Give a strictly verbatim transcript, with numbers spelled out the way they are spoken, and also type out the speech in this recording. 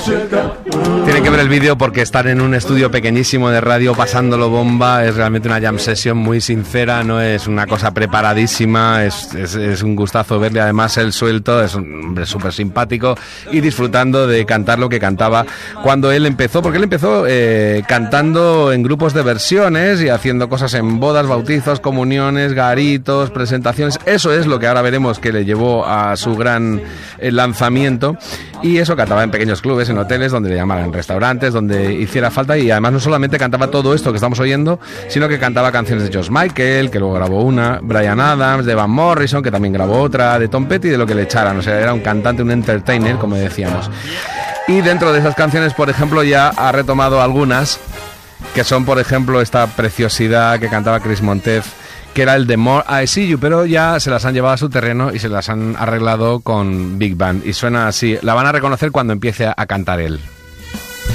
Tienen que ver el vídeo porque están en un estudio pequeñísimo de radio pasándolo bomba. Es realmente una jam session muy sincera, no es una cosa preparadísima, es, es, es un gustazo verle. Además él suelto, es un hombre súper simpático y disfrutando de cantar lo que cantaba cuando él empezó, porque él empezó eh, cantando en grupos de versiones y haciendo cosas en bodas, bautizos, comuniones, garitos, presentaciones. Eso es lo que ahora veremos que le llevó a su gran eh, lanzamiento, y eso cantaba en pequeños clubes, en hoteles, donde le llamaran, restaurantes, donde hiciera falta. Y además no solamente cantaba todo esto que estamos oyendo, sino que cantaba canciones de George Michael, que luego grabó una, Bryan Adams, de Van Morrison, que también grabó otra, de Tom Petty, de lo que le echaran. O sea, era un cantante, un entertainer, como decíamos. Y dentro de esas canciones, por ejemplo, ya ha retomado algunas que son, por ejemplo, esta preciosidad que cantaba Chris Montez, que era el de More I See You, pero ya se las han llevado a su terreno y se las han arreglado con Big Band, y suena así. La van a reconocer cuando empiece a cantar él.